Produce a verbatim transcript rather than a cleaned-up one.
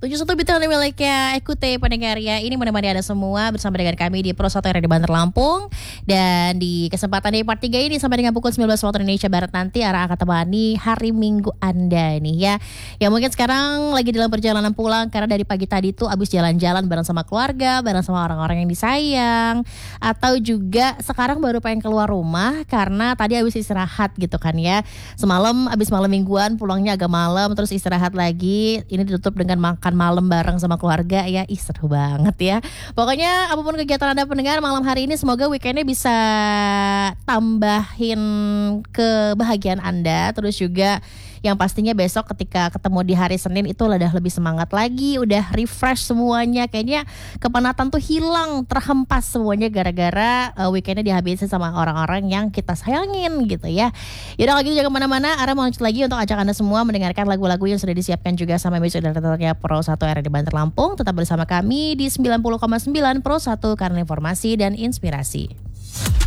tujuh puluh satu Bintang miliknya Ekute pendengar ya. Ini menemani Anda semua bersama dengan kami di Pro satu R D Banter Lampung. Dan di kesempatan di part tiga ini sampai dengan pukul sembilan belas waktu Indonesia Barat nanti Ara akan temani hari Minggu Anda nih ya. Yang mungkin sekarang lagi dalam perjalanan pulang karena dari pagi tadi tuh abis jalan-jalan bareng sama keluarga, bareng sama orang-orang yang disayang, atau juga sekarang baru pengen keluar rumah karena tadi abis istirahat gitu kan ya. Semalam abis malam mingguan pulangnya agak malam terus istirahat lagi. Ini ditutup dengan makan malam bareng sama keluarga ya. Ih seru banget ya. Pokoknya apapun kegiatan Anda pendengar malam hari ini semoga weekendnya bisa tambahin kebahagiaan Anda. Terus juga yang pastinya besok ketika ketemu di hari Senin itu udah lebih semangat lagi, udah refresh semuanya. Kayaknya kepenatan tuh hilang, terhempas semuanya gara-gara uh, weekendnya dihabisin sama orang-orang yang kita sayangin gitu ya. Yaudah kalau gitu jangan kemana-mana, Ara mau lanjut lagi untuk ajak Anda semua mendengarkan lagu-lagu yang sudah disiapkan juga sama music directornya Pro satu R D Banter Lampung. Tetap bersama kami di sembilan puluh koma sembilan Pro satu karena informasi dan inspirasi.